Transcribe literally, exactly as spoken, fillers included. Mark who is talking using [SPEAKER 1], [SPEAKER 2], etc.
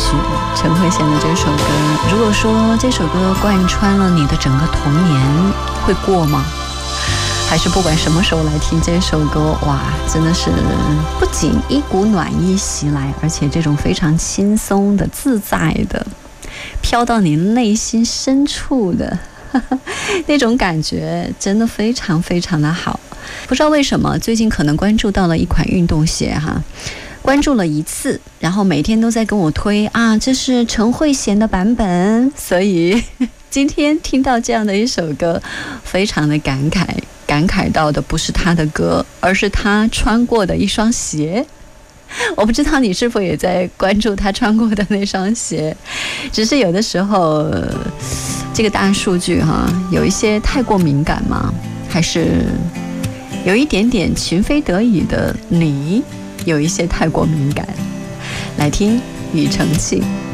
[SPEAKER 1] 曲，陈慧娴的这首歌。如果说这首歌贯穿了你的整个童年，会过吗？还是不管什么时候来听这首歌，哇，真的是不仅一股暖意袭来，而且这种非常轻松的、自在的，飘到你内心深处的呵呵那种感觉，真的非常非常的好。不知道为什么，最近可能关注到了一款运动鞋哈。关注了一次，然后每天都在跟我推啊，这是陈慧娴的版本，所以今天听到这样的一首歌，非常的感慨，感慨到的不是她的歌，而是她穿过的一双鞋。我不知道你是否也在关注她穿过的那双鞋，只是有的时候这个大数据哈，有一些太过敏感吗？还是有一点点情非得已的你有一些太过敏感？来听庾澄庆。